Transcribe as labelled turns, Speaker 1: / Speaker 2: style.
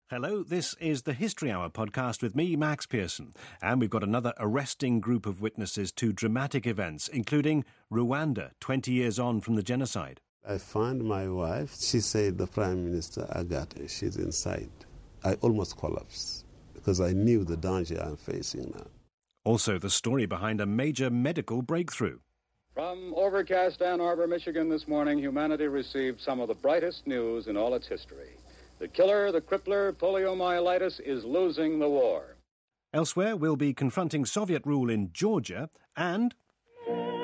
Speaker 1: Hello, this is the History Hour podcast with me, Max Pearson, and we've got another arresting group of witnesses to dramatic events, including Rwanda, 20 years on from the genocide.
Speaker 2: I found my wife. She said, the Prime Minister, Agathe, she's inside. I almost collapsed because I knew the danger I'm facing now.
Speaker 1: Also, the story behind a major medical breakthrough.
Speaker 3: From overcast Ann Arbor, Michigan this morning, humanity received some of the brightest news in all its history. The killer, the crippler, poliomyelitis, is losing the war.
Speaker 1: Elsewhere, we'll be confronting Soviet rule in Georgia and